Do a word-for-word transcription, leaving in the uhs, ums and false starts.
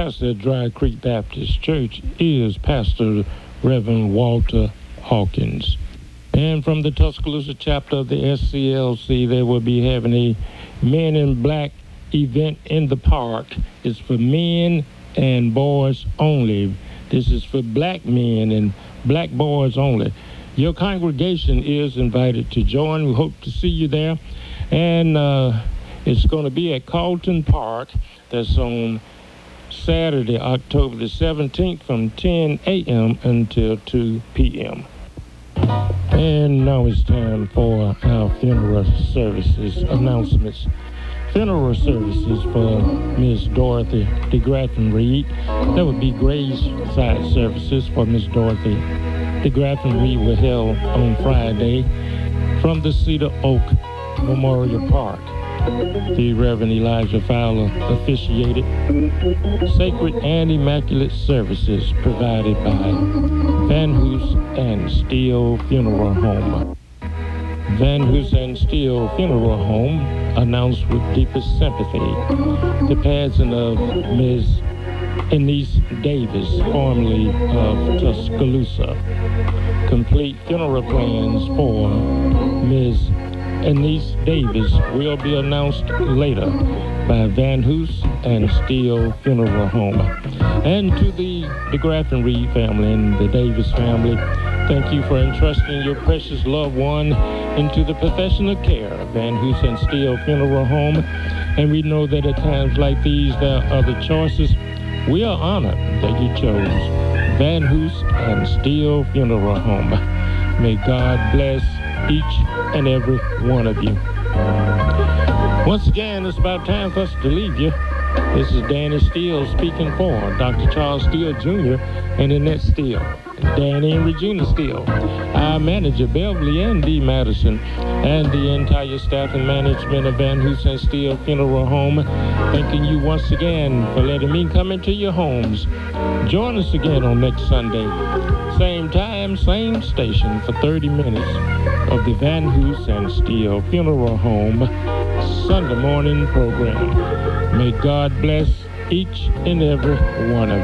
pastor at Dry Creek Baptist Church is Pastor Reverend Walter Hawkins. And from the Tuscaloosa chapter of the S C L C, they will be having a Men in Black event in the park. It's for men and boys only. This is for black men and black boys only. Your congregation is invited to join. We hope to see you there. And uh, it's going to be at Carlton Park. That's on Saturday, October the seventeenth from ten a.m. until two p.m. And now it's time for our funeral services announcements. Funeral services for Miss Dorothy DeGraffin Reed. That would be graveside services for Miss Dorothy DeGraffin Reed were held on Friday from the Cedar Oak Memorial Park. The Reverend Elijah Fowler officiated. Sacred and Immaculate Services provided by Van Hoos and Steele Funeral Home. Van Hoos and Steele Funeral Home announced with deepest sympathy the passing of Miz Enise Davis, formerly of Tuscaloosa. Complete funeral plans for Miz Enise Davis will be announced later by Van Hoos and Steele Funeral Home. And to the DeGraffin Reed family and the Davis family, thank you for entrusting your precious loved one into the professional care of Van Hoos and Steele Funeral Home. And we know that at times like these, there are other choices. We are honored that you chose Van Hoos and Steele Funeral Home. May God bless each and every one of you. Once again, it's about time for us to leave you. This is Danny Steele speaking for Doctor Charles Steele Junior and Annette Steele, Danny and Regina Steele, our manager Beverly and Dee Madison, and the entire staff and management of Van Hoos and Steele Funeral Home, thanking you once again for letting me come into your homes. Join us again on next Sunday, same time, same station, for thirty minutes of the Van Hoos and Steele Funeral Home Sunday morning program. May God bless each and every one of you.